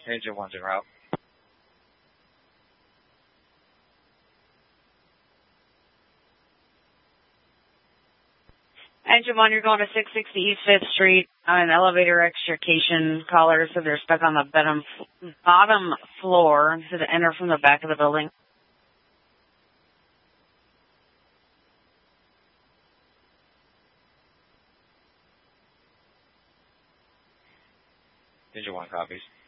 Engine 1's en route. Engine 1, you're going to 660 East 5th Street on an elevator extrication. Callers said they're stuck on the bottom floor. So to enter from the back of the building. Engine 1 copies.